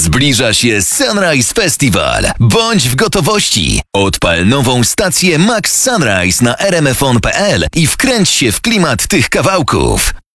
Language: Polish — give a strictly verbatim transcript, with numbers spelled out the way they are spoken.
Zbliża się Sunrise Festival. Bądź w gotowości. Odpal nową stację Max Sunrise na r m f on kropka p l i wkręć się w klimat tych kawałków.